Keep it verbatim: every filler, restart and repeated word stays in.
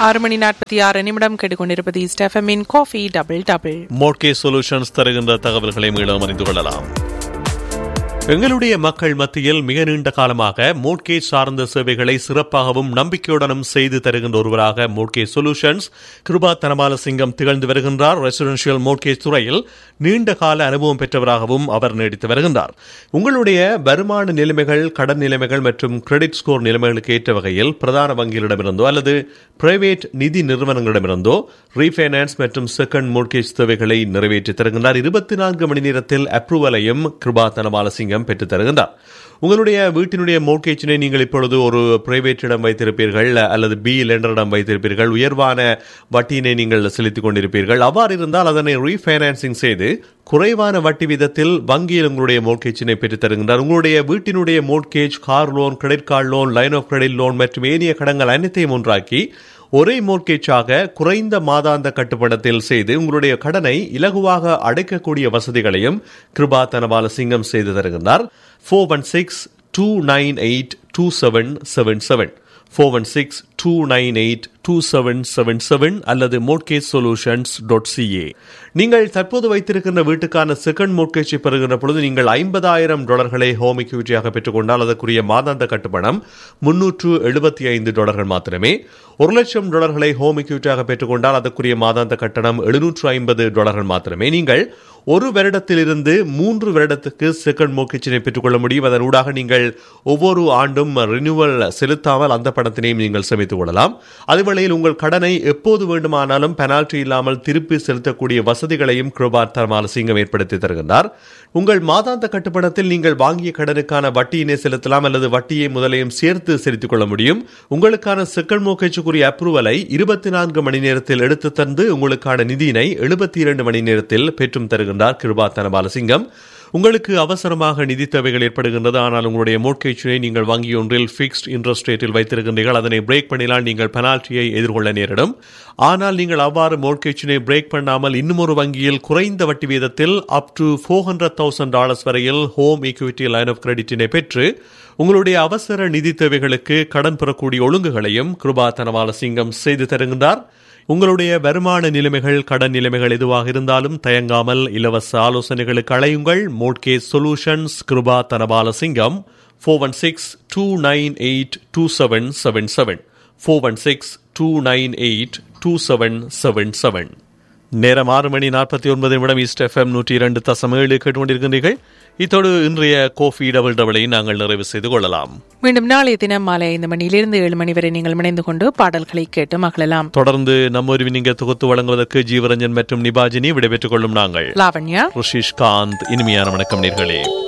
ஆறு மணி நாற்பத்தி ஆறு நிமிடம் கேட்டுக்கொண்டிருப்பது ஸ்டெஃபமின் coffee double double. Mortgage solutions தருகின்ற தகவல்களை மீண்டும் அறிந்து கொள்ளலாம். எங்களுடைய மக்கள் மத்தியில் மிக நீண்ட காலமாக மோட்கேஜ் சார்ந்த சேவைகளை சிறப்பாகவும் நம்பிக்கையுடனும் செய்து தருகின்ற ஒருவராக மோட்கேஜ் சொல்யூஷன்ஸ் கிருபா தனபாலசிங்கம் திகழ்ந்து வருகின்றார். ரெசிடென்ஷியல் மோட்கேஜ் துறையில் நீண்ட கால அனுபவம் பெற்றவராகவும் அவர் நீடித்து வருகின்றார். உங்களுடைய வருமான நிலைமைகள், கடன் நிலைமைகள் மற்றும் கிரெடிட் ஸ்கோர் நிலைமைகளுக்கு ஏற்ற வகையில் பிரதான வங்கிகளிடமிருந்தோ அல்லது பிரைவேட் நிதி நிறுவனங்களிடமிருந்தோ ரீஃபைனான்ஸ் மற்றும் செகண்ட் மோட்கேஜ் தேவைகளை நிறைவேற்றி தருகின்றார். இருபத்தி நான்கு மணி நேரத்தில் அப்ரூவலையும் கிருபா தனபாலசிங்கம் பெற்று தருகின்றார். உங்களுடைய வீட்டினுடைய மோட்கேஜினை நீங்கள் இப்பொழுது ஒரு பிரைவேட்டிடம் வைத்திருப்பீர்கள் அல்லது பி லெண்டரிடம் வைத்திருப்பீர்கள், உயர்வான வட்டியினை நீங்கள் செலுத்திக் கொண்டிருப்பீர்கள். அவ்வாறு இருந்தால் அதனை ரீஃபைனான்சிங் செய்து குறைவான வட்டி வீதத்தில் வங்கியில் உங்களுடைய மோட்கேஜினை பெற்று தருகின்றார். உங்களுடைய வீட்டினுடைய mortgage, car loan, credit card loan, line of credit loan மற்றும் ஏனைய கடன்கள் அனைத்தையும் ஒன்றாக்கி ஒரே மோட்கேஜாக குறைந்த மாதாந்த கட்டுப்படத்தில் செய்து உங்களுடைய கடனை இலகுவாக அடைக்கக்கூடிய வசதிகளையும் கிருபா தனபாலசிங்கம் செய்து தருகின்றார். Four one six two nine eight two seven seven seven four one six two nine eight two seven seven seven அல்லது மோட்கேஜ் சொல்யூஷன்ஸ் டாட் சிஏ. நீங்கள் தற்போது வைத்திருக்கின்ற வீட்டுக்கான செகண்ட் மோட்கேஜை பெறுகின்ற பொழுது நீங்கள் ஐம்பதாயிரம் டாலர்களை ஹோம் இக்விட்டியாக பெற்றுக்கொண்டால் அதற்குரிய மாதாந்த கட்டுப்பணம் முன்னூற்று எழுபத்தி ஐந்து டாலர்கள் மாத்திரமே. ஒரு லட்சம் டாலர்களை ஹோம் இக்விட்டியாக பெற்றுக்கொண்டால் அதற்குரிய மாதாந்த கட்டணம் எழுநூற்று ஐம்பது டாலர்கள் மாத்திரமே. நீங்கள் ஒரு வருடத்திலிருந்து மூன்று வருடத்துக்கு செகண்ட் மோட்கேஜினை பெற்றுக்கொள்ள முடியும். அதன் ஊடாக நீங்கள் ஒவ்வொரு ஆண்டும் ரினியூவல் செலுத்தாமல் அந்த பணத்தினையும் நீங்கள் சேமித்துக் கொள்ளலாம். அதுவேளையில் உங்கள் கடனை எப்போது வேண்டுமானாலும் பெனால்டி இல்லாமல் திருப்பி செலுத்தக்கூடிய வசதிகளையும் கிருபா தனபாலசிங்கம் ஏற்படுத்தி தருகின்றார். உங்கள் மாதாந்த கட்டுப்பணத்தில் நீங்கள் வாங்கிய கடனுக்கான வட்டியினை செலுத்தலாம் அல்லது வட்டியை முதலையும் சேர்த்து செலுத்திக் கொள்ள முடியும். உங்களுக்கான செகண்ட் மோட்கேஜுக்குரிய அப்ரூவலை இருபத்தி நான்கு மணி நேரத்தில் எடுத்து தந்து உங்களுக்கான நிதியினை எழுபத்தி இரண்டு மணி நேரத்தில் பெற்றும் தருகின்றார் கிருபா தனபாலசிங்கம். உங்களுக்கு அவசரமாக நிதி தேவைகள் ஏற்படுகின்றது, ஆனால் உங்களுடைய மோட்கேஜினை நீங்கள் வங்கி ஒன்றில் பிக்ஸ்ட் இன்ட்ரெஸ்ட் ரேட்டில் வைத்திருக்கின்றீர்கள். அதனை பிரேக் பண்ணினால் நீங்கள் பெனால்ட்டியை எதிர்கொள்ள நேரிடும். ஆனால் நீங்கள் அவ்வாறு மோட்கேஜினை பிரேக் பண்ணாமல் இன்னும் ஒரு வங்கியில் குறைந்த வட்டி வீதத்தில் up to four hundred thousand dollars வரையில் ஹோம் ஈக்விட்டி லைன் ஆஃப் கிரெடிட்டினை பெற்று உங்களுடைய அவசர நிதி தேவைகளுக்கு கடன் பெறக்கூடிய ஒழுங்குகளையும் கிருபா தனபாலசிங்கம் செய்து தருகின்றார். உங்களுடைய வருமான நிலைமைகள், கடன் நிலைமைகள் எதுவாக இருந்தாலும் தயங்காமல் இலவச ஆலோசனைகளுக்கு அழையுங்கள். Mortgage solutions Kripa Thanabalasingam four one six two nine eight two seven seven seven four one six two nine eight two seven seven seven. நேரம் ஆறு மணி நாற்பத்தி ஒன்பது நிமிடம். ஈஸ்ட் எஃப்எம் நூற்றி இரண்டு தசம் ஏழு கேட்டுக்கொண்டிருக்கின்றீர்கள். இத்தோடு இன்றைய கோஃபி டபுள் டபுளை நாங்கள் நிறைவு செய்து கொள்ளலாம். மீண்டும் நாளைய தினம் மாலை ஐந்து மணியிலிருந்து ஏழு மணி வரை நீங்கள் இணைந்து கொண்டு பாடல்களை கேட்டு மகிழலாம். தொடர்ந்து நம்ம ஒரு நீங்க தொகுத்து வழங்குவதற்கு ஜீவரஞ்சன் மற்றும் நிபாஜினி விடைபெற்றுக் கொள்ளும் நாங்கள் லாவண்யா, ருஷிஷ் காந்த். இனிமையான வணக்கம் நேர்களே.